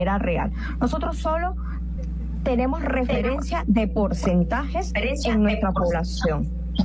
manera real. Nosotros solo tenemos referencia de porcentajes en nuestra población.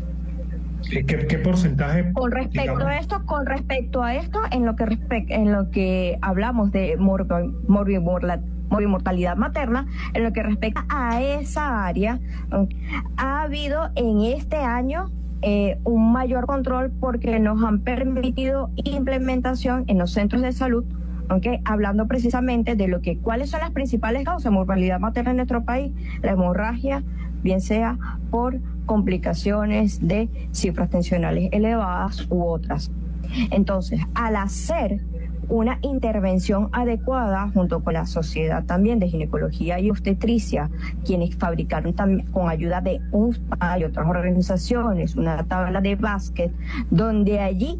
¿Qué porcentaje? Con respecto a esto, en lo que hablamos de morbimortalidad materna, en lo que respecta a esa área, ha habido en este año un mayor control porque nos han permitido implementación en los centros de salud, hablando precisamente de cuáles son las principales causas de mortalidad materna en nuestro país: la hemorragia, bien sea por complicaciones de cifras tensionales elevadas u otras. Entonces, al hacer una intervención adecuada junto con la Sociedad también de Ginecología y Obstetricia, quienes fabricaron también con ayuda de UNSPA y otras organizaciones una tabla de básquet, donde allí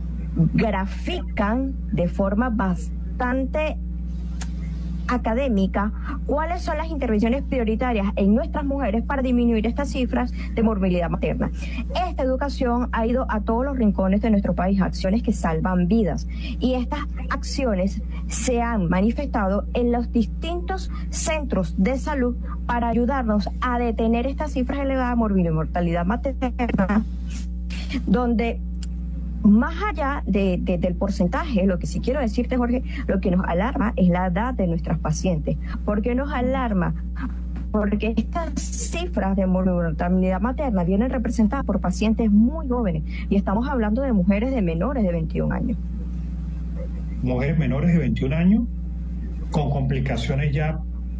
grafican de forma bastante académica cuáles son las intervenciones prioritarias en nuestras mujeres para disminuir estas cifras de morbilidad materna. Esta educación ha ido a todos los rincones de nuestro país, acciones que salvan vidas, y estas acciones se han manifestado en los distintos centros de salud para ayudarnos a detener estas cifras elevadas de morbilidad materna, donde más allá del porcentaje, lo que sí quiero decirte, Jorge, lo que nos alarma es la edad de nuestras pacientes. ¿Por qué nos alarma? Porque estas cifras de mortalidad materna vienen representadas por pacientes muy jóvenes, y estamos hablando de mujeres de menores de 21 años. Mujeres menores de 21 años con complicaciones ya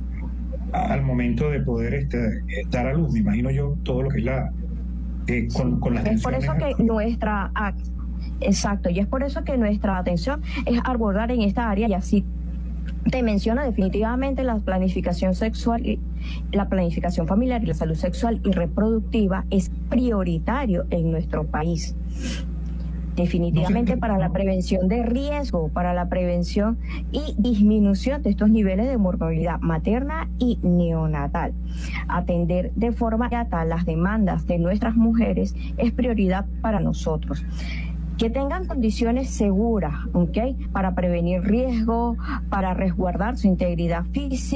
al momento de poder dar a luz, me imagino yo, todo lo que es con las tensiones. Es por eso que Exacto, y es por eso que nuestra atención es abordar en esta área, y así te menciona definitivamente la planificación sexual, la planificación familiar y la salud sexual y reproductiva es prioritario en nuestro país. Definitivamente para la prevención de riesgo, para la prevención y disminución de estos niveles de mortalidad materna y neonatal. Atender de forma inmediata las demandas de nuestras mujeres es prioridad para nosotros. Que tengan condiciones seguras, para prevenir riesgo, para resguardar su integridad física